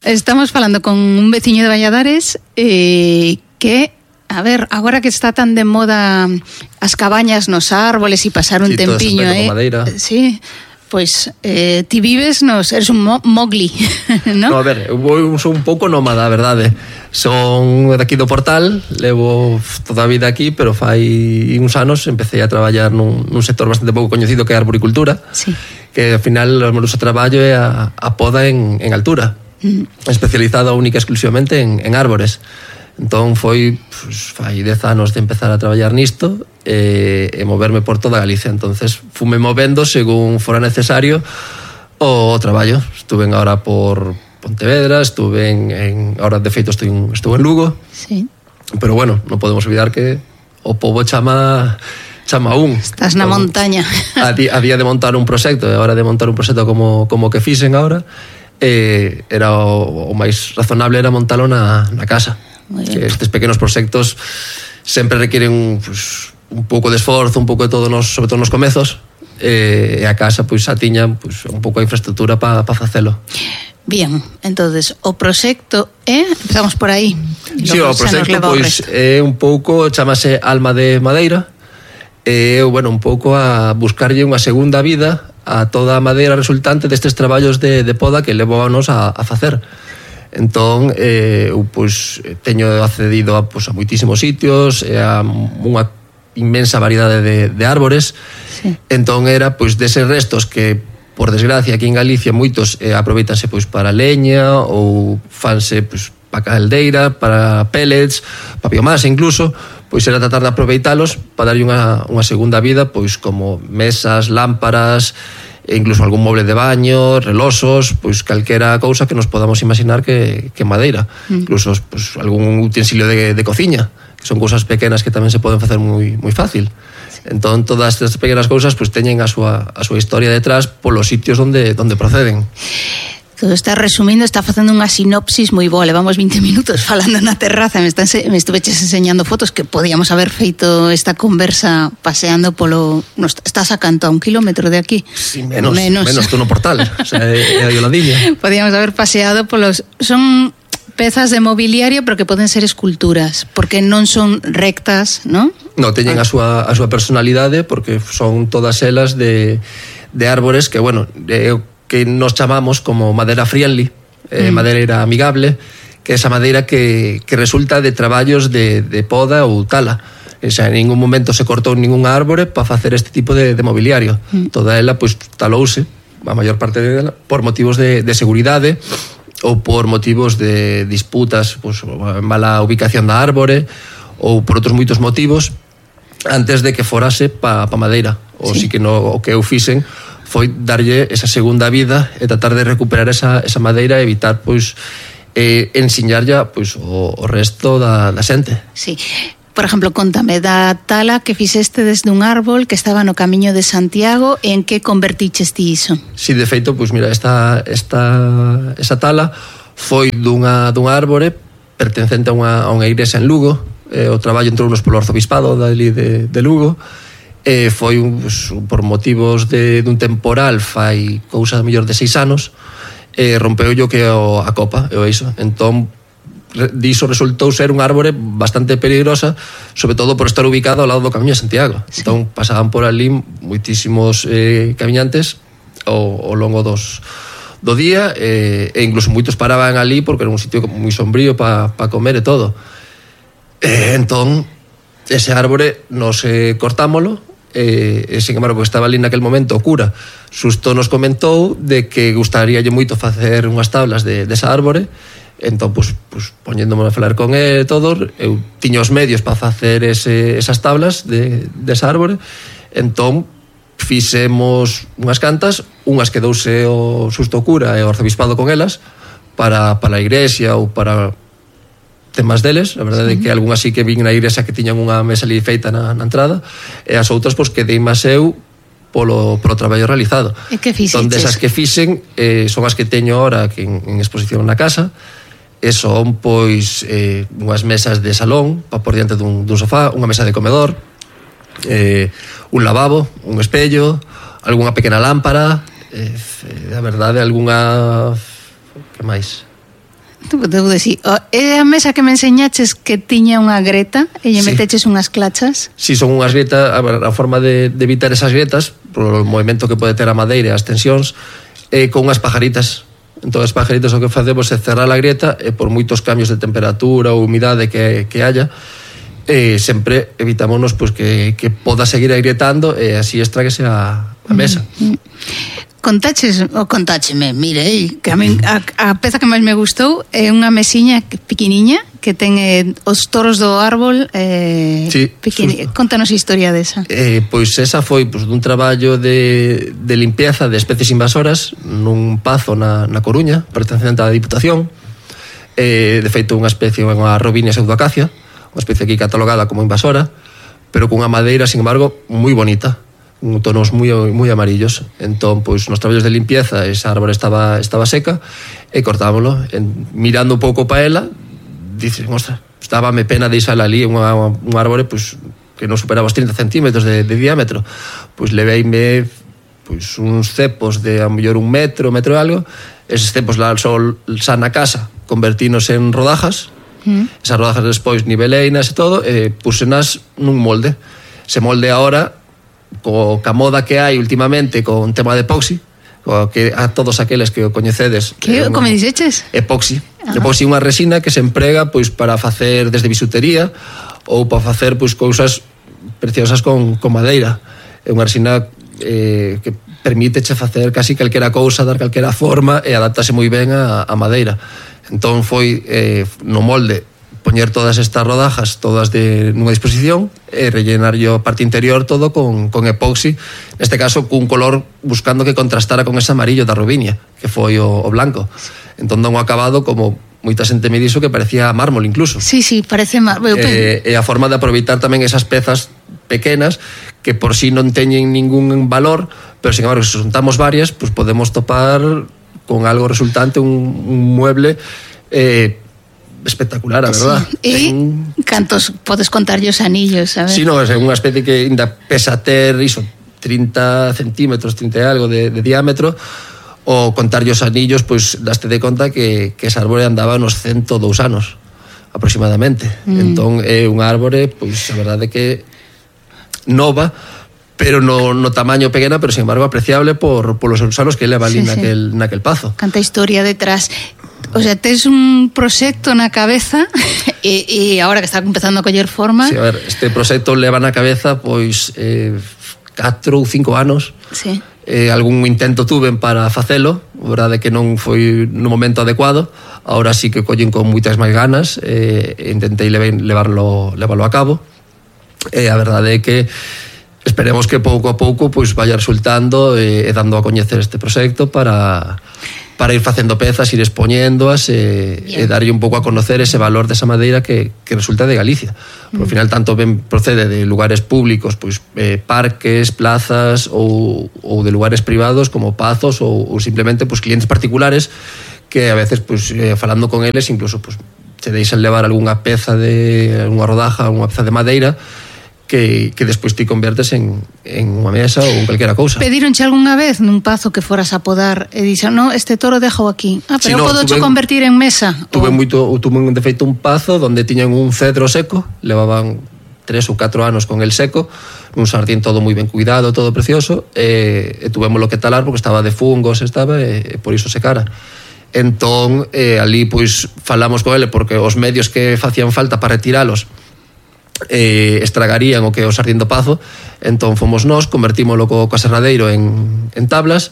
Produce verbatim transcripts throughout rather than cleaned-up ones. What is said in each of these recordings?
estamos falando con un veciño de Valladares eh, que, a ver, agora que está tan de moda as cabañas nos árboles e pasar un sí, tempiño, eh, sí, pois eh, ti vives nos, eres un mo Mowgli, ¿no? No, a ver, eu son un pouco nómada, a verdade. Son daqui do Portal, levo toda a vida aquí, pero fai uns anos empecé a traballar nun, nun sector bastante pouco coñecido que é a arboricultura, sí. Que ao final o meu traballo é a, a poda en, en altura, mm. especializada única e exclusivamente en, en árbores. Entón foi, pues, fai dez anos de empezar a traballar nisto e, e moverme por toda Galicia. Entonces fume movendo según fora necesario o, o traballo. Estuve agora por Pontevedra, estuve en, en ahora de feito estuve en, estuve en Lugo. Sí. Pero bueno, non podemos olvidar que o pobo chama chama un. Estás na entón, montaña. A día de montar un proxecto, e a hora de montar un proxecto como como que fixen agora, eh, era o, o máis razonable era montalo na na casa. Que estes pequenos proxectos sempre requiren pues, un pouco de esforzo, un pouco de todo nos, sobre todo nos comezos, e a casa pois, xa tiña pues, un pouco de infraestructura para pa facelo. Bien, entonces o proxecto é, empezamos por aí. Sí, o proxecto pois, é un pouco, chamase Alma de Madeira, e bueno, un pouco a buscarlle unha segunda vida a toda a madeira resultante destes traballos de, de poda que levábanos a, a facer. Entón, eh, eu pois, teño accedido a, pois, a moitísimos sitios, a unha inmensa variedade de, de árbores. Sí. Entón era pois, deses restos que, por desgracia, aquí en Galicia moitos eh, aproveitanse pois, para leña ou fanse pois, para caldeira, para pellets, para biomasa incluso, pois era tratar de aproveitalos para darlle unha, unha segunda vida, pois como mesas, lámparas, e incluso algún moble de baño, reloxos, pois calquera cousa que nos podamos imaginar que, que madeira. Mm. Incluso pois, algún utensilio de, de cociña, que son cousas pequenas que tamén se poden facer moi, moi fácil. Entón, todas estas pequenas cousas pois, teñen a súa, a súa historia detrás polos sitios onde, onde proceden. Todo está resumindo, está facendo unha sinopsis moi boa. Levamos vinte minutos falando na terraza, me, están, me estuveches enseñando fotos que podíamos haber feito esta conversa paseando polo... Nos, estás a canto a un kilómetro de aquí. Sí, menos, menos, menos tú no Portal, o sea, é a Ioladiña. Podíamos haber paseado polos... Son pezas de mobiliario, pero que poden ser esculturas, porque non son rectas, non? No, teñen a súa, a súa personalidade, porque son todas elas de, de árbores que, bueno... De, que nos chamamos como madeira friendly, eh, mm. madeira amigable, que é esa madeira que, que resulta de traballos de, de poda ou tala. O sea, en ningún momento se cortou ningún árbore para facer este tipo de, de mobiliario. Mm. Toda ela, pois, talouse, a maior parte dela, por motivos de, de seguridade ou por motivos de disputas, pois, mala ubicación da árbore ou por outros moitos motivos antes de que forase pa, pa madeira. Ou sí. Si que no, o que eu fixen foi darlle esa segunda vida e tratar de recuperar esa, esa madeira e evitar, pois, eh, ensiñarlla, pois, o, o resto da, da xente. Sí. Por exemplo, contame da tala que fixeste desde un árbol que estaba no camiño de Santiago, en que convertiches ti iso? Sí, de feito, pois mira, esta, esta, esa tala foi dunha, dunha árbore pertencente a unha, a unha igrexa en Lugo. Eh, o traballo entrou nos polo arzobispado dali de, de Lugo. Eh, foi un, pues, por motivos de, dun temporal fai cousa mellor de seis anos, eh, rompeu yo que o, a copa e o iso. Entón diso resultou ser un árbore bastante peligrosa, sobre todo por estar ubicado ao lado do Camiño de Santiago. Sí. Entón pasaban por ali moitísimos eh, camiñantes ao, ao longo dos do día, eh, e incluso moitos paraban ali porque era un sitio moi sombrío para pa comer e todo. Eh, entón ese árbore nos eh, cortámolo. E, e sin embargo, estaba ali naquel momento o cura susto nos comentou de que gustaríalle moito facer unhas tablas de, de esa árbore. Entón, pues, pues, poñéndome a falar con ele todo, eu tiña os medios para facer ese, esas tablas de, de esa árbore. Entón fixemos unhas cantas, unhas quedouse o susto cura e o arzobispado con elas para, para a igrexa ou para temas deles. A verdade é sí. Que algunhas sí que vin na igrexa que tiñan unha mesa ali feita na, na entrada, e as outras pois, que dei máis eu polo, polo traballo realizado. E que fixeches? Son desas que fixen, eh, son as que teño ahora que en, en exposición na casa, e son pois eh, unhas mesas de salón para por diante dun, dun sofá, unha mesa de comedor, eh, un lavabo, un espello, algunha pequena lámpara, eh, a verdade, algunha... que máis? Debo decir, é a mesa que me enseñaches que tiña unha greta e lle sí. meteches unhas clachas? Si, sí, son unhas grietas, a, a forma de, de evitar esas grietas, por o movimento que pode ter a madeira e as tensións, eh, con unhas pajaritas. Entón, as pajaritas o que facemos é cerrar a grieta e por moitos cambios de temperatura ou humidade que, que haya, eh, sempre evitámonos pues, que, que poda seguir agrietando e así estraguese a, a mesa. Mm-hmm. Contaches, ou contácheme, mire, que a, min, a, a peza que máis me gustou é unha mesiña pequeniña que ten eh, os toros do árbol eh, sí, pequeni... Contanos a historia desa. Eh, pois esa foi pues, dun traballo de, de limpieza de especies invasoras nun pazo na, na Coruña, pertencente á Diputación. Eh, de feito, unha especie, unha Robinia pseudoacacia, unha especie aquí catalogada como invasora, pero cunha madeira, sin embargo, moi bonita, un tonos moi moi amarillos. Entón, pois, nos traballos de limpieza esa árbore estaba estaba seca e cortámoslo. En, mirando un pouco pa ela, dices, ostras, estábame pena deixala ali unha, unha árbore pois, que non superaba os trinta centímetros de, de diámetro. Pois leveime pois, uns cepos de a mellor un metro, metro e algo. Eses cepos lá sol xa na casa convertínos en rodajas. Mm. Esas rodajas despois niveleinas e todo, e pusenas nun molde. Ese molde agora, co ca moda que hai últimamente con tema de epoxi, co que a todos aqueles que o coñecedes, que eh, como dixeches? Epoxi. Ah. Epoxi é unha resina que se emprega pois para facer desde bisutería ou para facer pois cousas preciosas con con madeira. É unha resina eh, que permíteche facer casi calquera cousa, dar calquera forma e adaptase moi ben a, a madeira. Entón foi eh, no molde poñer todas estas rodajas todas de nunha disposición e rellenar yo a parte interior todo con, con epoxi, neste caso cun color buscando que contrastara con ese amarillo da Robinia, que foi o, o blanco. Entón non o acabado como moita xente me dixo que parecía mármol incluso. Sí, sí, parece mármol. E, e a forma de aproveitar tamén esas pezas pequenas que por si non teñen ningún valor, pero sin embargo se juntamos varias, pues podemos topar con algo resultante, un, un mueble eh, espectacular, a verdad. Sí. E en... cantos podes contar os anillos, a ver? Sí, no, é unha especie que ainda pesa ter iso, trinta centímetros, trinta e algo de, de diámetro, o contar os anillos, pois daste de conta que, que esa árbore andaba nos cento dous anos, aproximadamente. Mm. Entón, é unha árbore, pois, a verdade que nova, pero no, no tamaño pequena, pero sin embargo apreciable por, por los anos que leva ali sí, naquel, sí. naquel pazo. Canta historia detrás. O sea, tes un proxecto na cabeza e, e agora que está empezando a coller forma. Sí, a ver, este proxecto leva na cabeza pois eh, catro ou cinco anos. Sí. Eh, algún intento tuven para facelo, a verdade que non foi no momento adecuado. Agora sí que collen con moitas máis ganas, eh, intentei levarlo, levarlo a cabo. E a verdade é que esperemos que pouco a pouco pois vaya resultando e, e dando a coñecer este proxecto para para ir facendo pezas, ir expoñéndoas e, e darlle un pouco a conocer ese valor desa madeira que, que resulta de Galicia. Por mm. final tanto ben procede de lugares públicos, pois eh, parques, plazas ou, ou de lugares privados como pazos ou, ou simplemente pois clientes particulares que a veces pois eh, falando con eles incluso pois se deixan levar algunha peza de algunha rodaja, algunha peza de madeira que, que despois ti convertes en, en unha mesa ou en calquera cousa. Pedironche algunha vez nun pazo que foras a podar e dixen, no, este toro deixo aquí. Ah, pero sí, no, podo cho convertir en mesa. Tuve o... moito, tuve de feito un pazo onde tiñan un cedro seco, levaban tres ou catro anos con el seco, un sardín todo moi ben cuidado, todo precioso, e, e tuvémoslo que talar porque estaba de fungos, estaba, e, e por iso secara. Entón, eh, ali pois falamos con ele porque os medios que facían falta para retiralos eh, estragarían o que o sardín do pazo, entón fomos nós, convertímoslo co, co aserradeiro en, en tablas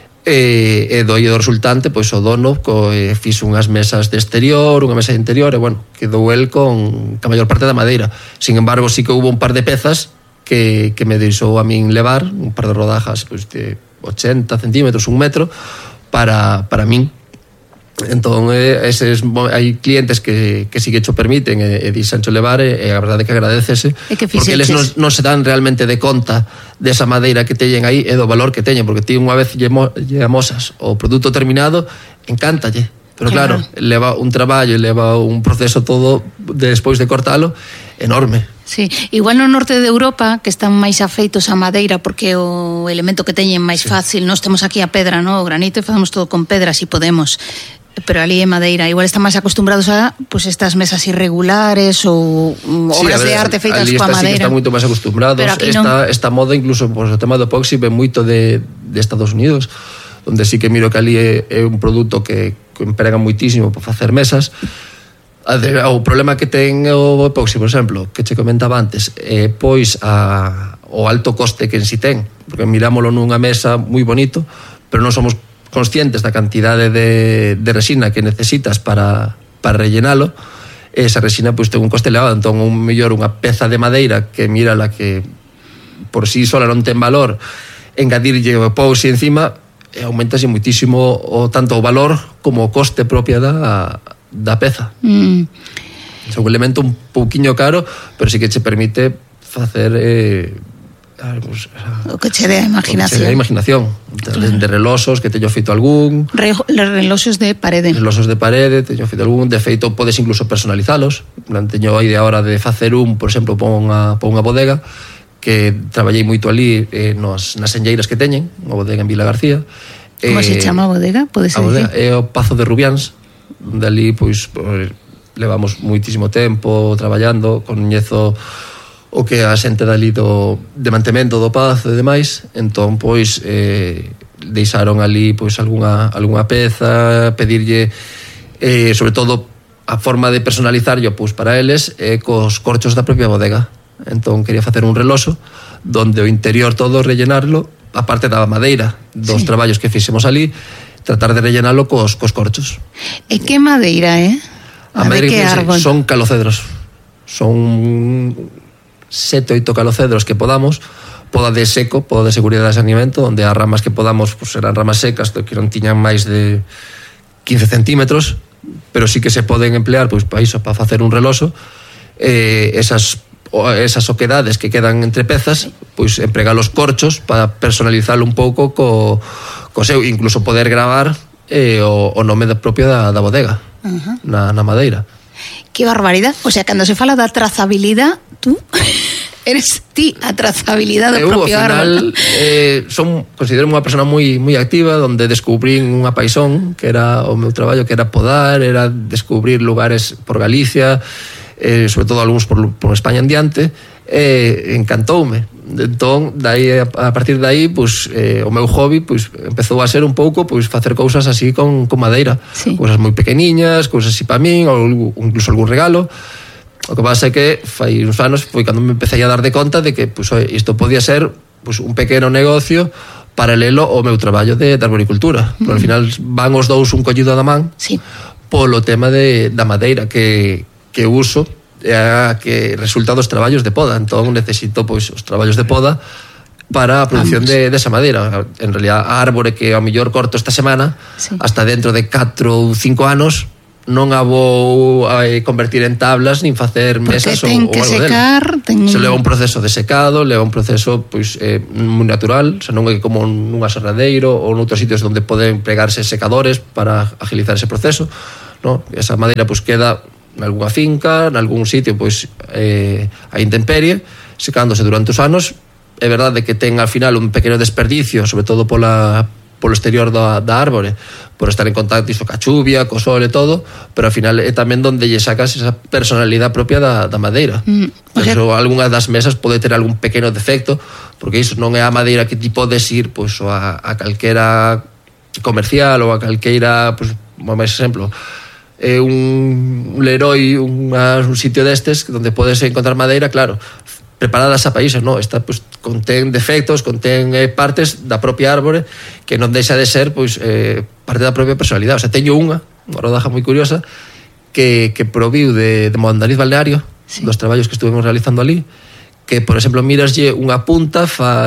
e, e do do resultante pois o dono co, eh, fixo unhas mesas de exterior, unha mesa de interior e bueno, quedou el con a maior parte da madeira. Sin embargo, sí que hubo un par de pezas que, que me deixou a min levar, un par de rodajas pois, de ochenta centímetros, un metro para, para min. Entón, eh, eses, hai clientes que, que sí que cho permiten e, e dixancho levar e, e a verdade que agradecese porque eles non, non se dan realmente de conta desa madeira que teñen aí e do valor que teñen, porque ti unha vez lle, lle amosas o produto terminado, encántalle, pero claro, claro leva un traballo e leva un proceso todo despois de cortalo enorme. Sí, igual no norte de Europa que están máis afeitos a madeira porque o elemento que teñen máis sí. fácil, nós temos aquí a pedra, no? O granito e facemos todo con pedra si podemos. Pero ali en Madeira igual están máis acostumbrados a pues, estas mesas irregulares ou sí, obras ver, de arte feitas coa madeira. Sí, están moito máis acostumbrados. Esta, esta moda, incluso por o tema do epoxi, ven moito de, de Estados Unidos, onde sí que miro que ali é, é un produto que, que emprega moitísimo para facer mesas. O problema que ten o epoxi, por exemplo, que che comentaba antes, é pois a, o alto coste que en si ten, porque mirámoslo nunha mesa moi bonito, pero non somos conscientes da cantidade de, de resina que necesitas para, para rellenalo. Esa resina pois ten un coste elevado, entón un mellor unha peza de madeira que mira la que por si sí sola non ten valor, engadirlle o epoxi encima, e aumentase muitísimo o, tanto o valor como o coste propia da, da peza. Mm. É un elemento un pouquiño caro, pero sí que che permite facer eh, pues, o que che dé a imaginación, che dé a imaginación. Claro. De, de reloxos que teño feito algún, Re, reloxos de parede reloxos de parede, teño feito algún, de feito podes incluso personalizalos. Teño a idea ahora de facer un, por exemplo, pon unha, pon unha bodega que traballei moito ali eh, nos, nas enlleiras que teñen, unha bodega en Vila García. Como eh, se chama a bodega? Podes a bodega é o Pazo de Rubiáns, onde ali pois, pois levamos moitísimo tempo traballando, coñezo o que a xente dali do, de mantemento do pazo e demais, entón pois eh, deixaron ali pois algunha, algunha peza, pedirlle eh, sobre todo a forma de personalizarlo pois para eles eh, cos corchos da propia bodega. Entón quería facer un reloxo donde o interior todo rellenarlo, a parte da madeira dos sí. traballos que fixemos ali, tratar de rellenarlo cos, cos corchos. E que madeira, eh? A, a madeira que árbol? Son calocedros, son sete, oito calocedros que podamos, poda de seco, poda de seguridade de saneamento, onde as ramas que podamos pues, serán ramas secas que non tiñan máis de quince centímetros, pero sí que se poden emplear pois, para iso, para facer un reloxo. Eh, esas, esas oquedades que quedan entre pezas, pois empregar os corchos para personalizarlo un pouco co, co seu, incluso poder gravar eh, o, o nome propio da, da bodega, uh-huh. na, na madeira. Que barbaridade, o sea, cando se fala da trazabilidade, tú eres ti a trazabilidade do eu, propio árbol. Eh, son, considero unha persona moi moi activa, onde descubrín unha paixón, que era o meu traballo, que era podar, era descubrir lugares por Galicia, eh, sobre todo algúns por, por España en diante, eh, encantoume. Entón, dai, a partir de aí, pues, eh, o meu hobby pues, empezou a ser un pouco pues, facer cousas así con, con madeira, sí. Cousas moi pequeniñas, cousas así para min, ou incluso algún regalo. O que pasa é que fai uns anos foi cando me empecé a dar de conta de que pues, isto podía ser pues, un pequeno negocio paralelo ao meu traballo de, de arboricultura. Mm. Pero ao final van os dous un collido da man, sí. Polo tema de, da madeira que, que uso é a que resulta dos traballos de poda. Entón necesito pois os traballos de poda para a produción de, de esa madeira. En realidad a árbore que ao mellor corto esta semana, sí. Hasta dentro de catro ou cinco anos non a vou a convertir en tablas nin facer mesas ou, ou algo secar, dela. Ten... Se leva un proceso de secado, leva un proceso pois eh, moi natural, xa non é como nun aserradeiro ou noutros sitios onde poden empregarse secadores para agilizar ese proceso, no? Esa madeira pois queda nalgúna finca, nalgún sitio pois eh, a intemperie, secándose durante os anos. É verdade que ten al final un pequeno desperdicio, sobre todo pola, polo exterior da, da árbore, por estar en contacto iso ca chuvia, co sol e todo, pero al final é tamén donde lle sacas esa personalidade propia da, da madeira. Mm, o sea... Eso, algunha das mesas pode ter algún pequeno defecto, porque iso non é a madeira que ti podes ir pois, a, a calquera comercial ou a calqueira, pois, máis exemplo, eh, un, un Leroy, una, un sitio destes donde podes encontrar madeira, claro, preparadas a países, no, esta pues, contén defectos, contén eh, partes da propia árbore que non deixa de ser pues, eh, parte da propia personalidade. O sea, teño unha, unha rodaja moi curiosa que, que proviu de, de Mondariz Balneario, sí. Dos traballos que estuvemos realizando ali, que, por exemplo, miraslle unha punta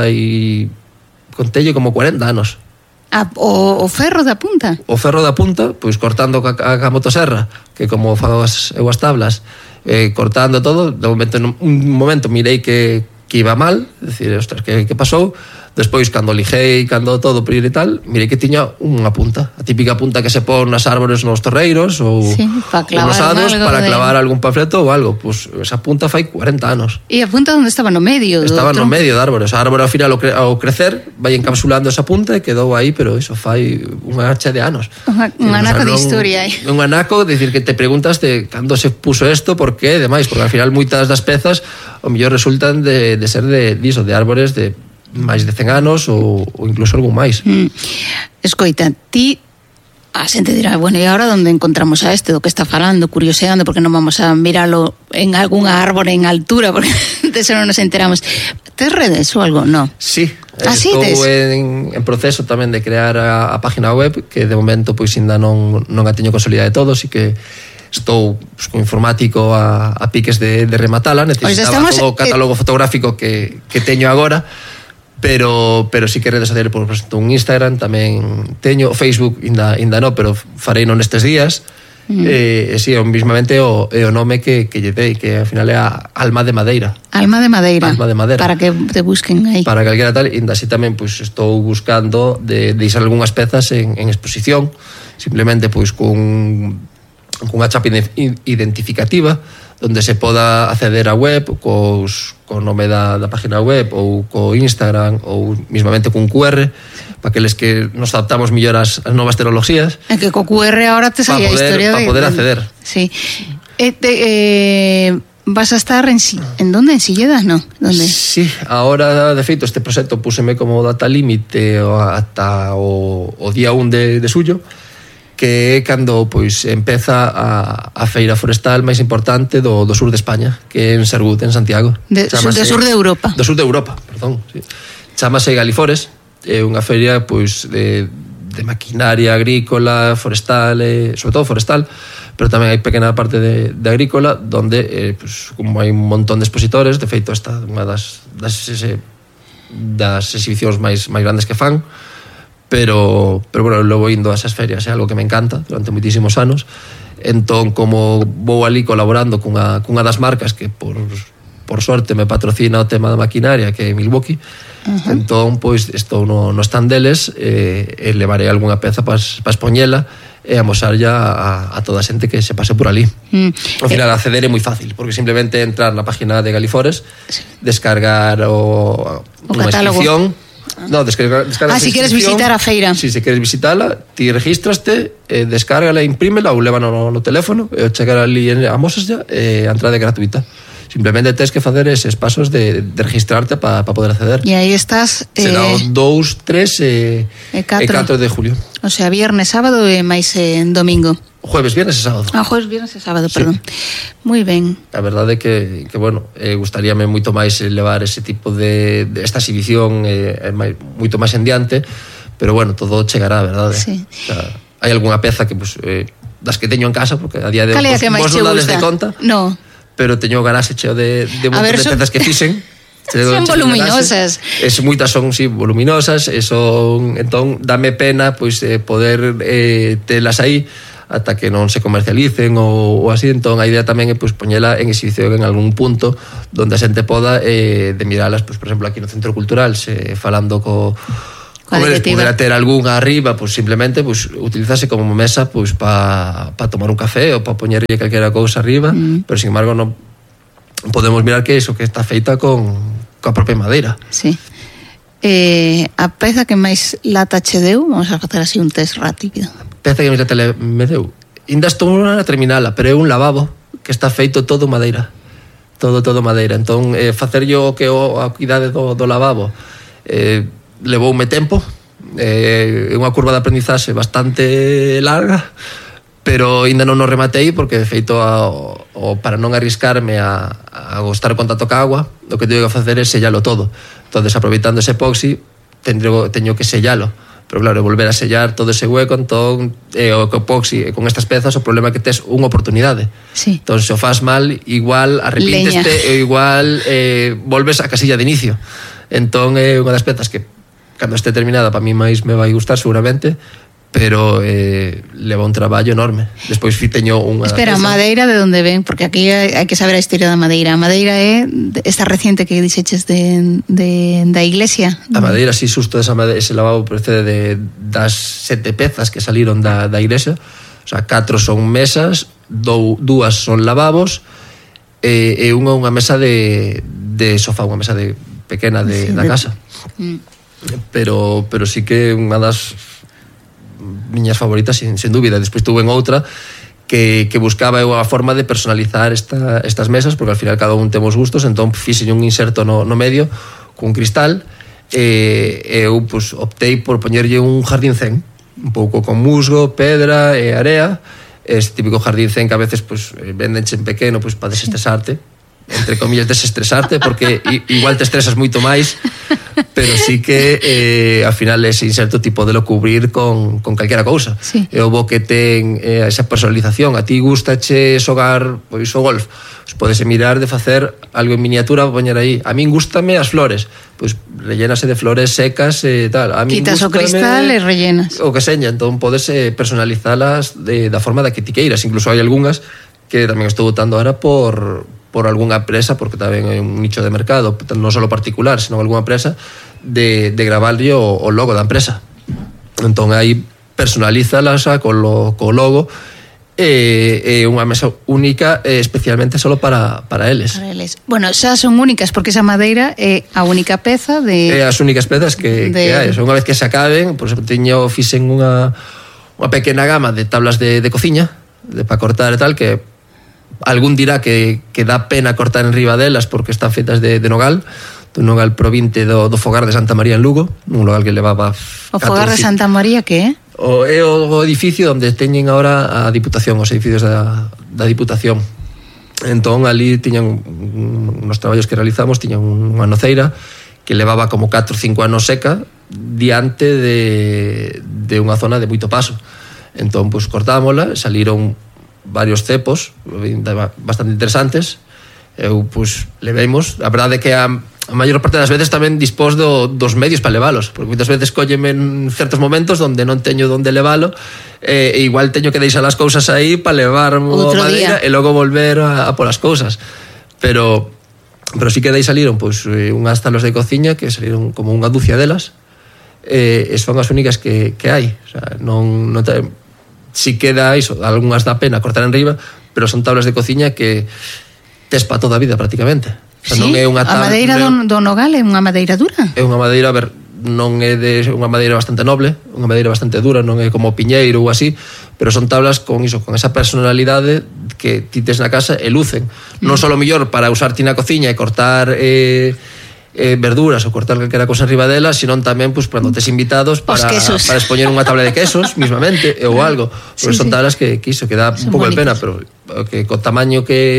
fai contelle como cuarenta anos. A, o, o ferro da punta? O ferro da punta, pois cortando ca, ca, ca motosserra, que como fago as, eu as tablas, eh, cortando todo, de momento, un momento mirei que, que iba mal, decir, ostras, que, que pasou, Despois, cando lixei, cando todo por ir e tal, mirei que tiña unha punta, a típica punta que se pon nas árbores nos torreiros ou, sí, pa ou nos ados para de... clavar algún panfleto ou algo. Pues esa punta fai cuarenta anos. E a punta onde estaba? No medio? Estaba no medio da árbore. O sea, a árbore ao final ao, cre ao crecer vai encapsulando esa punta e quedou aí, pero iso fai unha hacha de anos. Un anaco de historia aí. Un anaco, decir que te preguntas de cando se puso isto, por qué, demais, porque ao final moitas das pezas o mellor resultan de, de ser de diso, de árbores de máis de cen anos ou, ou incluso algún máis. Mm. Escoita, ti a xente dirá, bueno, e agora onde encontramos a este do que está falando, curioseando, porque non vamos a miralo en algunha árbore en altura, porque de eso non nos enteramos. Tes redes ou algo? No. Sí, ah, estou sí, en, en proceso tamén de crear a, a página web, que de momento pois ainda non, non a teño consolidada de todo, así que estou pues, con informático a, a piques de, de rematala, necesitaba pues estamos, todo o catálogo eh... fotográfico que, que teño agora, pero pero sí que redes sociales, por exemplo, un Instagram tamén teño, Facebook ainda, ainda no, pero farei non nestes días. Mm. Eh, e si, sí, mismamente o, é o nome que, que lle dei, que ao final é a Alma de Madeira. Alma de Madeira. Alma de Madeira. Para que te busquen aí. Para calquera tal, e así tamén pues, estou buscando de deixar algunhas pezas en, en exposición, simplemente pois pues, con cunha chapa identificativa onde se poda acceder á web cos, co nome da, da página web ou co Instagram ou mismamente cun cu erre para aqueles que nos adaptamos mellor ás, ás novas tecnologías. É que co cu erre ahora te sai a historia para de... poder acceder. Sí. E te, eh, vas a estar en, en donde? En Silleda, no? Donde? Sí, ahora de feito este proxecto púseme como data límite ata o, o día un de, de suyo, que é cando pois empeza a, a feira forestal máis importante do, do sur de España, que é en Sergut, en Santiago. De, Chámase, de sur de Europa. Do sur de Europa, perdón. Sí. Chámase Galifores, é unha feria pois de, de maquinaria agrícola, forestal, eh, sobre todo forestal, pero tamén hai pequena parte de, de agrícola, donde eh, pois, como hai un montón de expositores, de feito esta unha das, das, ese, das exhibicións máis, máis grandes que fan, pero, pero bueno, logo indo a esas ferias é algo que me encanta durante moitísimos anos. Entón, como vou ali colaborando cunha, cunha das marcas que por, por sorte me patrocina o tema da maquinaria, que é Milwaukee, uh-huh. Entón, pois, estou no, no stand deles e, e levarei algunha peza para pa expoñela e amosar ya a, a toda a xente que se pase por ali. Mm. Ao final, eh, acceder é moi fácil, porque simplemente entrar na página de Galifores, sí. Descargar o, o unha inscripción. No, descarga, descarga ah, si queres visitar a feira. Si, se queres visitala, ti registraste, eh, descárgala, imprímela ou lévano no, no teléfono, e chegar ali a Mosas ya, e eh, a entrada é gratuita. Simplemente tens que facer eses pasos de, de registrarte para pa poder acceder. E aí estás... Será o eh, dous, tres e, e catro de julio. O sea, viernes, sábado e máis en domingo. Jueves, viernes e sábado. Ah, jueves, viernes e sábado, sí. Perdón. Moi ben. A verdade é que, que bueno, eh, gustaríame moito máis levar ese tipo de, de esta exhibición eh, máis, moito máis en diante, pero bueno, todo chegará, a verdade. Sí. O sea, hai algunha peza que, pues, eh, das que teño en casa, porque a día de hoxe vos non dades de conta. No. Pero teño o garaxe cheo de, de montón de pezas que fixen. Son voluminosas. Es, moitas son, sí, voluminosas, e son, entón, dame pena pois eh, poder eh, telas aí ata que non se comercialicen ou, ou así. Entón a idea tamén é pois, poñela en exhibición en algún punto donde a xente poda eh, de miralas, pois, por exemplo, aquí no Centro Cultural, se, falando co como eles poder ter algunha arriba, pois simplemente pois utilizase como mesa pois para pa tomar un café ou para poñerlle calquera cousa arriba, mm. pero sin embargo non podemos mirar que iso que está feita con coa propia madeira. Sí. Eh, a peza que máis lata che deu, vamos a facer así un test rápido. Peza que máis lata me deu. Ainda estou na terminala, pero é un lavabo que está feito todo madeira. Todo, todo madeira. Entón, eh, facer yo que o, a cuidade do, do lavabo eh, levoume tempo, é eh, unha curva de aprendizaxe bastante larga, pero ainda non o rematei porque de feito a, o, para non arriscarme a, a gostar o contacto ca agua, o que teño que facer é sellalo todo. Entonces, aproveitando ese epoxi, tendré, teño que sellalo, pero claro, volver a sellar todo ese hueco, entón eh, o epoxi con estas pezas, o problema é que tes unha oportunidade. Sí. Entón, se o fas mal, igual arrepínteste e igual eh, volves a casilla de inicio. Entón, é unha das pezas que cando este terminada para mí máis me vai gustar seguramente, pero eh, leva un traballo enorme. Despois fi teño unha... Espera, mesa. madeira de onde ven? Porque aquí hai, hai que saber a historia da madeira. A madeira é esta reciente que dixeches de, de, da iglesia. A madeira, si, susto desa madeira, ese lavabo procede de, das sete pezas que saliron da, da iglesia. O sea, catro son mesas, dou, dúas son lavabos, e, e unha unha mesa de, de sofá, unha mesa de pequena de, sí, da casa. Mm. Pero, pero sí que unha das miñas favoritas, sin, sin dúbida. Despois tuve en outra que, que buscaba unha forma de personalizar esta, estas mesas, porque al final cada un temos gustos, entón fixe un inserto no, no medio cun cristal, e eu pues, optei por poñerlle un jardín zen, un pouco con musgo, pedra e area, este típico jardín zen que a veces pues, vendenche en pequeno pues, para desestresarte, entre comillas desestresarte, porque igual te estresas moito máis, pero sí que eh, al final ese inserto ti podelo cubrir con, con calquera cousa. Sí. E o bo que ten eh, esa personalización. A ti gustache xogar pois, o golf, pues, podes mirar de facer algo en miniatura, poñer aí. A min gústame as flores, pois pues, rellenase de flores secas e tal. A min quitas o cristal e rellenas. O que seña, entón podes eh, personalizalas de, da forma da que ti queiras. Incluso hai algunhas que tamén estou votando ahora por... por algunha empresa, porque tamén hai un nicho de mercado, non só particular, senón algunha empresa, de, de gravarlle o, o logo da empresa. Entón aí personalízalas co, lo, co logo, e, e unha mesa única eh, especialmente solo para, para eles. Para eles. Bueno, xa son únicas, porque esa madeira é a única peza de... É as únicas pezas que, de... que hai. Unha vez que se acaben, por exemplo, teño, fixen unha, unha pequena gama de tablas de, de cociña, de, para cortar e tal, que algún dirá que, que dá pena cortar en riba delas porque están feitas de, de nogal, do nogal provinte do, do Fogar de Santa María en Lugo, un nogal que levaba... O Fogar de Santa María, que é? O, é o edificio onde teñen ahora a Diputación, os edificios da, da Diputación. Entón, ali tiñan uns traballos que realizamos, tiñan unha noceira que levaba como catro ou cinco anos seca diante de, de unha zona de moito paso. Entón, pues, cortámola, saliron varios cepos bastante interesantes. Eu, pues, levemos. A verdade é que a, a maior parte das veces tamén dispós do, dos medios para leválos, porque moitas veces colleme en certos momentos onde non teño onde leválo, e, e igual teño que deixar as cousas aí para levar a madeira e logo volver a, a por as cousas. Pero pero sí que dai saliron pues, unhas tablas de cociña que saliron como unha dúcia delas, e, e son as únicas que, que hai. O sea, non, non te, si queda iso, algunhas da pena cortar en riba, pero son tablas de cociña que tes pa toda a vida prácticamente. O sea, sí? Non é unha tabla, a madeira do, do nogal é unha madeira dura? É unha madeira, a ver, non é de unha madeira bastante noble, unha madeira bastante dura, non é como piñeiro ou así, pero son tablas con iso, con esa personalidade que ti tes na casa e lucen. Mm. Non só o mellor para usar ti na cociña e cortar eh, eh, verduras ou cortar calquera cosa arriba dela, senón tamén pues, cando tes invitados para, para expoñer unha tabla de quesos mismamente ou algo, porque sí, son tablas que, que iso, que dá un pouco de pena, pero que co tamaño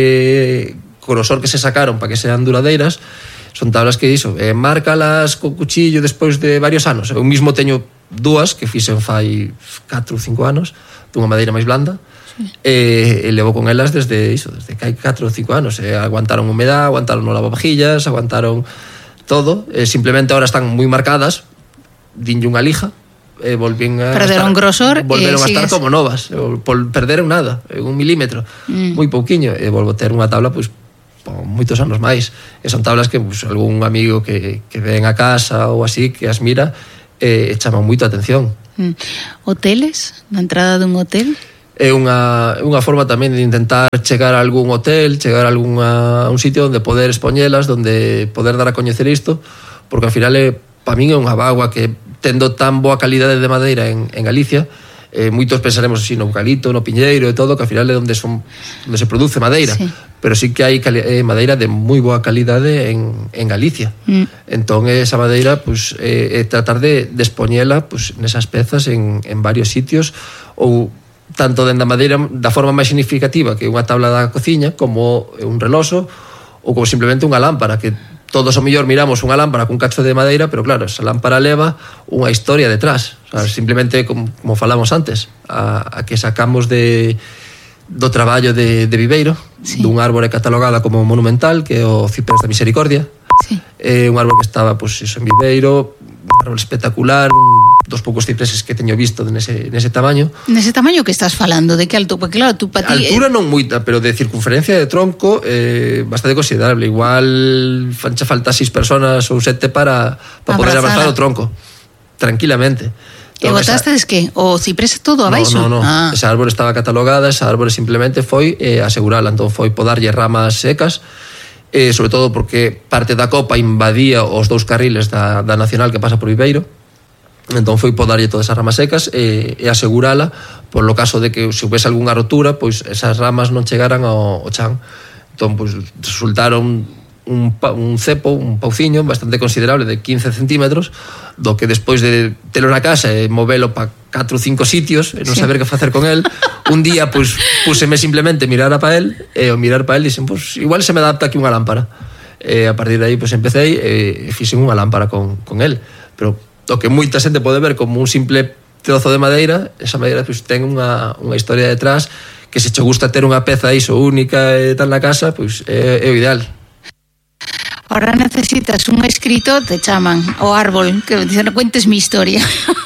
que co grosor que se sacaron para que sean duradeiras, son tablas que iso, eh, márcalas co cuchillo despois de varios anos. Eu mismo teño dúas que fixen fai catro ou cinco anos, dunha madeira máis blanda, sí. e, e levo con elas desde iso, desde que hai catro ou cinco anos, e aguantaron humedad, aguantaron no lavavajillas, aguantaron todo, e simplemente ahora están moi marcadas, dinlle unha lija, e volvín a perderon estar, grosor, volveron a estar sigues... como novas, por perderon nada, un milímetro, mm. moi pouquiño, e volvo a ter unha tabla pois moitos anos máis, e son tablas que pues, algún amigo que, que ven a casa ou así, que as mira, e eh, chaman moito a atención. Mm. Hoteles? Na entrada dun hotel? É unha, unha forma tamén de intentar chegar a algún hotel, chegar a, alguna, a un sitio onde poder expoñelas, onde poder dar a coñecer isto, porque ao final é, para min é unha bagua que tendo tan boa calidade de madeira en, en Galicia, eh, moitos pensaremos así no eucalipto, no piñeiro e todo, que ao final é onde, son, onde se produce madeira, sí. Pero sí que hai cali- eh, madeira de moi boa calidade en, en Galicia. Mm. Entón esa madeira pues, eh, eh, tratar de, de expoñela pues, nesas pezas en, en varios sitios, ou tanto dende a madeira da forma máis significativa que unha tabla da cociña, como un reloxo, ou como simplemente unha lámpara, que todos o mellor miramos unha lámpara cun cacho de madeira, pero claro, esa lámpara leva unha historia detrás. O sea, simplemente, como, como falamos antes, a, a que sacamos de, do traballo de, de Viveiro, sí. Dun árbore catalogada como monumental, que é o Ciprés da Misericordia. Sí. É un árbore que estaba pues, iso, en Viveiro, un árbore espectacular, un dos poucos cipreses que teño visto nese, nese tamaño. Nese tamaño que estás falando, de que alto? Porque claro, tú para ti... Altura non moita, pero de circunferencia de tronco eh, bastante considerable. Igual fancha falta seis personas ou sete para, para poder abrazar o tronco tranquilamente. E botastes que? O ciprés todo abaixo? No, no, no. Ah. Esa árbore estaba catalogada, esa árbore simplemente foi eh, asegurala, entón foi podarlle ramas secas, eh, sobre todo porque parte da copa invadía os dous carriles da, da Nacional que pasa por Viveiro. Entón foi podarlle todas as ramas secas e, e asegurala por lo caso de que se houvese algunha rotura, pois esas ramas non chegaran ao, ao chan. Entón, pois, resultaron un, un cepo, un pauciño bastante considerable de quince centímetros, do que despois de telo na casa e movelo para catro ou cinco sitios e non sí. saber que facer con el, un día pois púseme simplemente mirar para el e ao mirar para el dixen, pois igual se me adapta aquí unha lámpara. E a partir de aí pois empecé e fixen unha lámpara con, con el. Pero o que moita xente pode ver como un simple trozo de madeira, esa madeira pois, ten unha, unha historia detrás que se che gusta ter unha peza iso única e tal na casa, pois é, é o ideal. Ahora necesitas un escritor, te chaman, o árbol, que dicen, cuentes mi historia.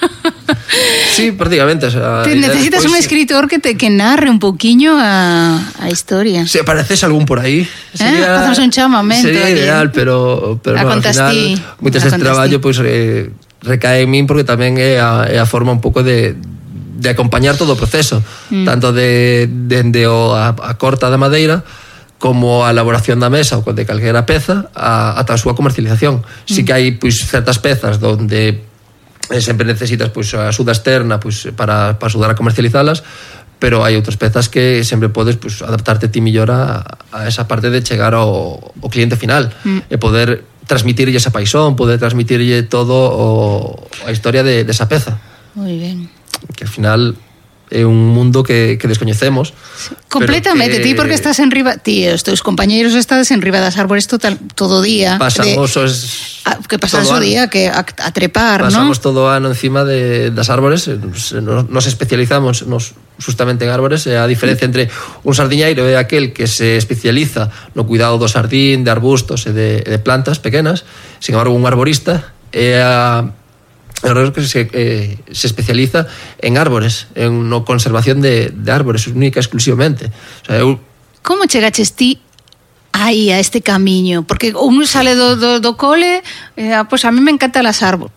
Sí, prácticamente. O sea, te necesitas después, un escritor que te que narre un poquinho a, a historia. Si apareces algún por aí, sería, eh? un chamamento. Sería ideal, pero, pero no, al final, moitas deste traballo, pois, pues, eh, recae en min porque tamén é a, é a forma un pouco de, de acompañar todo o proceso, mm. tanto de, de, de o, a, a corta da madeira como a elaboración da mesa ou de calquera peza a, ata a súa comercialización. Mm. Si que hai pois, certas pezas donde eh, sempre necesitas pois, a axuda externa pois, para, para axudar a comercializalas, pero hai outras pezas que sempre podes pois, adaptarte ti millor a, a esa parte de chegar ao, ao cliente final mm. e poder transmitirlle esa paixón, poder transmitirlle todo o, a historia de, de esa peza. Moi ben. Que ao final é un mundo que, que descoñecemos. Sí, completamente, que... ti porque estás en riba, ti e os teus compañeiros estades en riba das árbores total, todo o día. Pasamos de, os... a, que pasamos o día que a, a trepar, Pasamos ¿no? todo o ano encima de, das árbores, nos, nos especializamos nos, justamente en árbores, e a diferencia entre un sardiñeiro é aquel que se especializa no cuidado do sardín, de arbustos e de, de plantas pequenas. Sin embargo, un arborista é a é que se, eh, se especializa en árbores, en no conservación de, de árbores, única exclusivamente. O sea, eu... Como chegaches ti aí a este camiño? Porque un sale do, do, do cole, eh, pois a mí me encantan las árboles.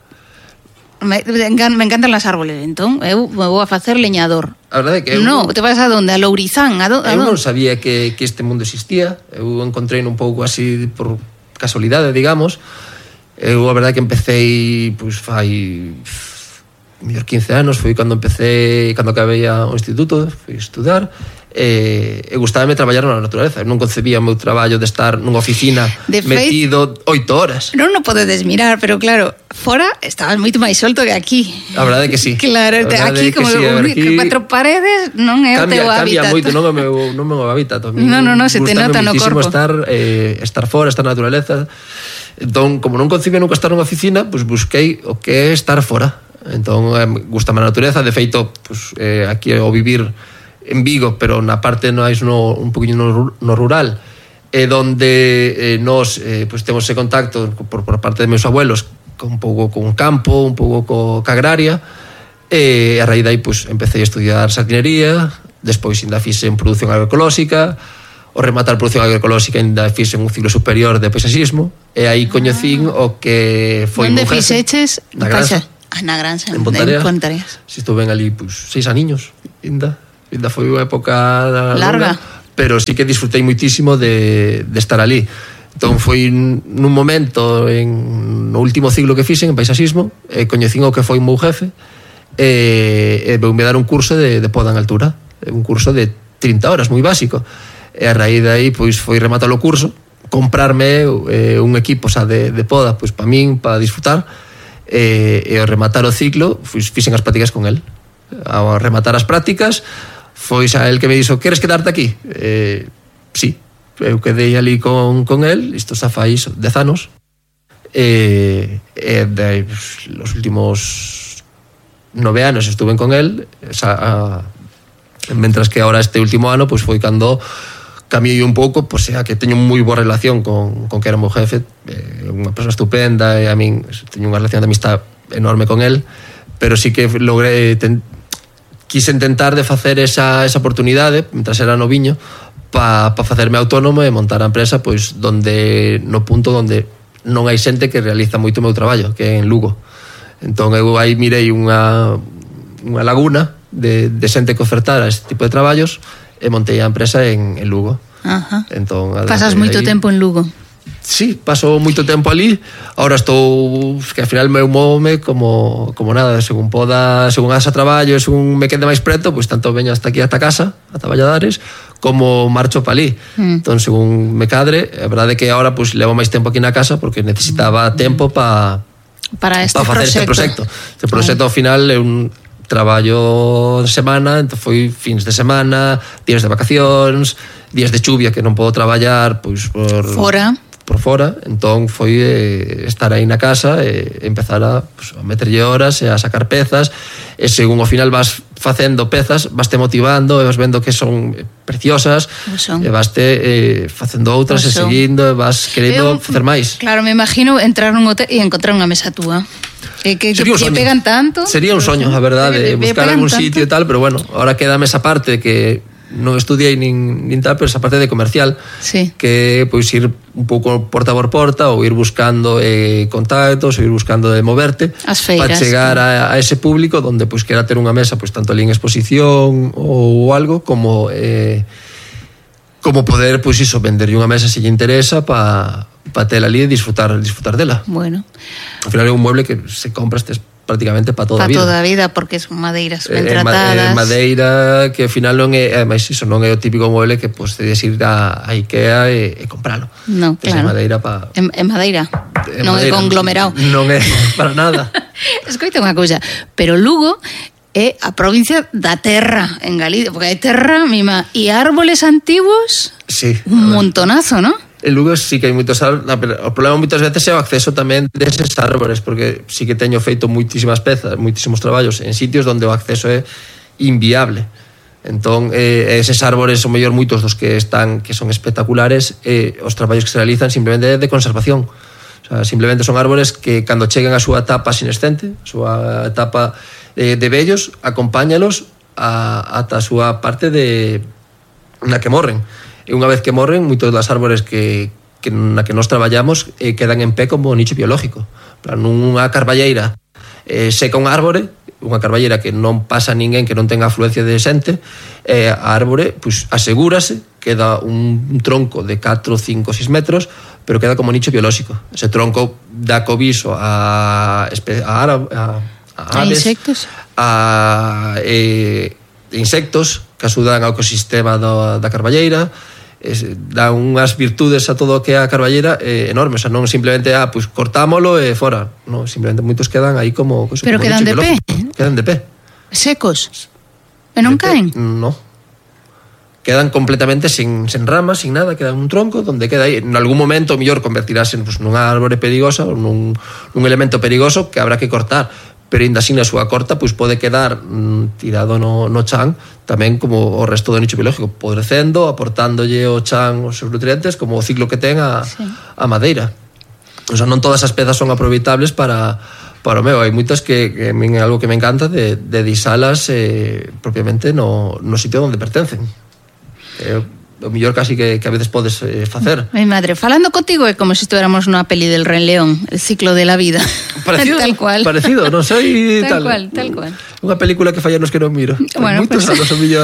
Me, me encantan las árboles, entón eu me vou a facer leñador. A verdade é que eu no, te vas a donde? A Lourizán? A do, a eu do... non sabía que, que este mundo existía. Eu encontrei un pouco así por casualidade, digamos. Eu a verdade que empecé pois fai mellor quince anos, foi cando empecé, cando acabei o instituto, fui estudar. E, e gustábame traballar na naturaleza. Eu non concebía o meu traballo de estar nunha oficina de metido oito horas. Non o podedes mirar, pero claro, fora estabas moito máis solto que aquí. A verdade é que sí. Claro, aquí como sí, aquí, cuatro paredes non é cambia, o teu cambia hábitat. Cambia moito, non é o meu, non é o meu hábitat. No, no, no, se te nota no corpo. Estar, eh, estar fora, estar na naturaleza. Entón, como non concibía nunca estar nunha oficina, pues busquei o que é estar fora. Entón, eh, gustame a naturaleza. De feito, pues, eh, aquí o vivir en Vigo, pero na parte no hai no, un poquinho no, no rural, e donde eh, nos eh, pues, temos ese contacto por, por parte de meus abuelos con, un pouco con campo, un pouco co, ca agraria, e a raíz de aí pues, empecé a estudiar sardinería, despois ainda fixen produción agroecolóxica, o rematar produción agroecolóxica ainda fixen un ciclo superior de paisaxismo, e aí coñecín ah. o que foi onde fixeches? Na Granxa. Ah, na Granxa, en Pontareas. Pontareas. Si estuve ali pues, seis aniños, ainda. Ainda foi unha época larga, longa, pero sí que disfrutei muitísimo de, de estar ali. Entón foi nun momento en no último ciclo que fixen en paisaxismo, e coñecín o que foi o meu jefe, e, e veume dar un curso de, de poda en altura, un curso de trinta horas, moi básico, e a raíz de aí pois foi rematar o curso, comprarme eh, un equipo xa de, de poda pois para min, para disfrutar, e, e ao rematar o ciclo pois, fixen as prácticas con el. Ao rematar as prácticas foi xa el que me dixo, queres quedarte aquí? Eh, sí, eu quedei ali con, con el, isto xa fai dez anos, e, e de, pues, los últimos nove anos estuve con el, xa, a, mentras que ahora este último ano pues, foi cando cambiei un pouco, pues, xa que teño moi boa relación con, con que era o meu jefe, eh, unha persona estupenda, e a min teño unha relación de amistad enorme con el, pero sí que logré ten, quise intentar de facer esa, esa oportunidade mentras era noviño para pa facerme autónomo e montar a empresa pois donde no punto onde non hai xente que realiza moito o meu traballo, que é en Lugo. Entón eu aí mirei unha unha laguna de, de xente que ofertara este tipo de traballos e montei a empresa en, en Lugo. Ajá. Entón, pasas moito aí, tempo en Lugo? Sí, paso moito tempo ali. Ahora estou, que ao final meu móvome como, como nada, según poda, según haxa traballo, según me quede máis preto, pois tanto veño hasta aquí, hasta casa, ata Valladares, como marcho pa ali. Mm. Entón, según me cadre, a verdade é que agora pois levo máis tempo aquí na casa porque necesitaba tempo pa, para este pa facer proxecto. este proxecto. Este proxecto ao final é un traballo de semana, entón foi fins de semana, días de vacacións, días de chuvia que non podo traballar pois por fora. por fora, entón foi eh, estar aí na casa e empezar a, pues, a meterlle horas e a sacar pezas e según ao final vas facendo pezas vas te motivando e vas vendo que son preciosas e vas te eh, facendo outras e seguindo e vas querendo Eu, facer máis. Claro, me imagino entrar nun hotel e encontrar unha mesa túa. Que, que, que, que pegan tanto. Sería un soño, a verdade, buscar algún sitio e tal, pero bueno, ahora quedame esa parte que non estudiei nin, nin tal, pero esa parte de comercial, sí. que pois ir un pouco porta por porta ou ir buscando eh, contactos ou ir buscando de moverte para chegar a, a ese público donde pois quera ter unha mesa pois tanto ali en exposición ou algo como eh, como poder pois iso venderlle unha mesa se lle interesa para pa tela ali e disfrutar, disfrutar dela. Bueno. Ao final é un mueble que se compra estes prácticamente para toda a vida. Para toda a vida, porque son madeiras ben eh, tratadas. Eh, madeira que ao final non é, ademais, iso non é o típico mueble que pues, te des ir a, a Ikea e, e compralo. No, claro. É madeira pa... En, en madeira, en non madeira. É conglomerado. Non é para nada. Escoita unha cousa, pero Lugo é a provincia da terra en Galicia, porque hai terra mima e árboles antiguos, sí, un montonazo, ¿no? En Lugo sí que hai moitos árboles. O problema moitas veces é o acceso tamén deses árboles, porque sí que teño feito moitísimas pezas, moitísimos traballos en sitios onde o acceso é inviable. Entón, eh, eses árboles son mellor moitos dos que están, que son espectaculares, e eh, os traballos que se realizan simplemente de conservación. O sea, simplemente son árboles que cando cheguen a súa etapa sinescente, a súa etapa eh, de vellos, acompáñalos a, ata a súa parte de na que morren. E unha vez que morren, moitos das árbores que, que na que nós traballamos eh, quedan en pé como nicho biológico. Plan, unha carballeira eh, seca un árbore, unha carballeira que non pasa ninguén, que non tenga afluencia de xente, eh, a árbore pues, asegúrase, queda un tronco de catro, cinco, seis metros, pero queda como nicho biolóxico. Ese tronco dá cobiso a, a, a, a, a aves, a insectos, a eh, insectos que axudan ao ecosistema do, da carballeira, es, dan unhas virtudes a todo o que é a carballeira eh, enormes, o sea, non simplemente ah, pues, cortámolo e fora, no, simplemente moitos quedan aí como, pues, pero como quedan de pé, quedan de pé, secos e non caen, no, quedan completamente sin, sin ramas, sin nada, quedan un tronco donde queda aí, en algún momento mellor convertirase pues, nunha árbore perigosa ou nun, nun elemento perigoso que habrá que cortar, pero ainda así na súa corta pois pode quedar mm, tirado no, no chan tamén como o resto do nicho biológico, podrecendo, aportándolle o chan os seus nutrientes como o ciclo que ten a, sí. a madeira. O sea, non todas as pezas son aproveitables para, para o meu, hai moitas que, que é algo que me encanta de, de disalas eh, propiamente no, no sitio onde pertencen. Eh, o mellor casi que, que a veces podes eh, facer. Mi madre, falando contigo é como se estuéramos nunha peli del Rei León, el ciclo de la vida. Parecido, tal cual. Parecido, non sei tal, tal. cual, tal cual. Unha película que falla nos que non miro. Bueno, moitos pues... anos o mellor.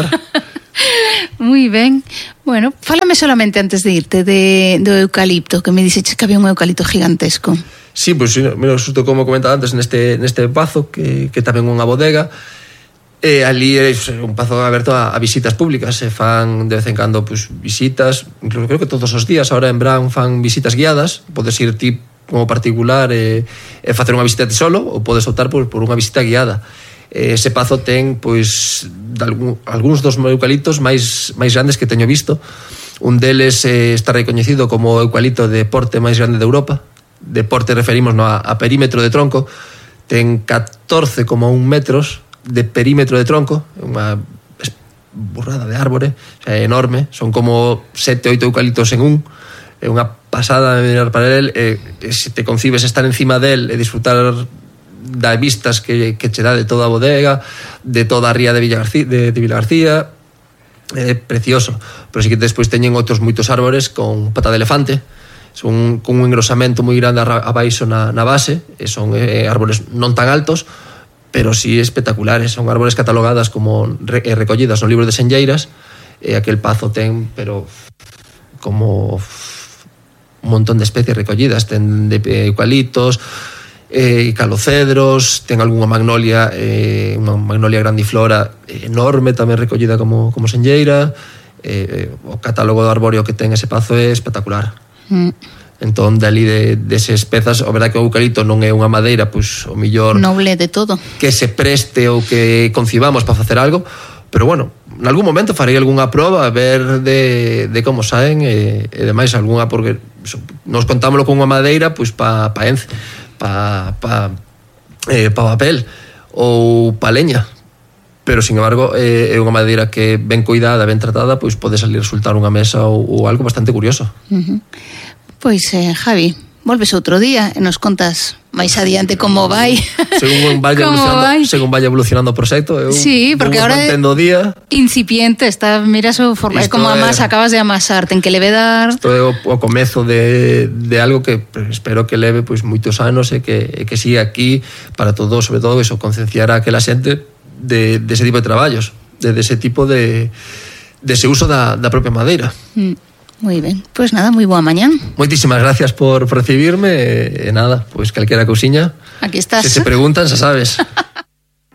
Muy ben. Bueno, fálame solamente antes de irte de, do eucalipto, que me dixeches que había un eucalipto gigantesco. Sí, pois, pues, mira, xusto como comentaba antes, neste, neste pazo, que, que tamén unha bodega, e ali é un pazo aberto a, a visitas públicas, se fan de vez en cando pues, visitas, incluso creo que todos os días ahora en Brán fan visitas guiadas, podes ir ti como particular e, e facer unha visita ti solo ou podes optar por, por unha visita guiada. Ese pazo ten pois algún, algúns dos eucaliptos máis, máis grandes que teño visto. Un deles eh, está recoñecido como o eucalipto de porte máis grande de Europa. De porte referimos no, a, a perímetro de tronco, ten catorce coma un metros de perímetro de tronco, unha burrada de árbore, o sea, enorme, son como sete, oito eucaliptos en un, é unha pasada de mirar para el, e, e se te concibes estar encima del e disfrutar da vistas que, que che dá de toda a bodega, de toda a ría de Villa García, de, de Villa García, é precioso. Pero sí que despois teñen outros moitos árbores con pata de elefante, son con un engrosamento moi grande abaixo na, na base, e son eh, árboles non tan altos, pero sí espectaculares, son árboles catalogadas como re, eh, recollidas no libro de Senlleiras, e aquel pazo ten, pero como un montón de especies recollidas, ten de eucaliptos, eh, calocedros, ten algunha magnolia, eh, unha magnolia grandiflora enorme, tamén recollida como, como Senlleira, eh, o catálogo de arbóreo que ten ese pazo é espectacular. Mm. Entón, dali de, deses pezas, a verdade que o eucalipto non é unha madeira, pois, o millor noble de todo, que se preste ou que concibamos para facer algo, pero bueno, en algún momento farei algunha proba a ver de, de como saen e, e demais, algunha, porque nos contámoslo con unha madeira pois pa, pa ence, pa, pa, eh, pa papel ou pa leña, pero sin embargo eh, é unha madeira que ben cuidada, ben tratada, pois pode salir resultar unha mesa ou, ou algo bastante curioso. Uh-huh. Pois eh, Javi, volves outro día e nos contas máis adiante como vai. Según vaya evolucionando, según vaya evolucionando o proxecto, eu sí, porque ahora é día. Incipiente, está, mira su forma, é como a masa, acabas de amasar, ten que leve dar. Isto é o, o comezo de, de algo que espero que leve pois moitos anos e que, e que siga aquí para todo, sobre todo eso, concienciar a aquela xente de, de ese tipo de traballos, de, de ese tipo de, de ese uso da, da propia madeira. Mm, moi ben, pois pues nada, moi boa mañán. Moitísimas gracias por recibirme e, e nada, pois pues calquera cousiña. Aquí estás. Se te preguntan, xa sabes.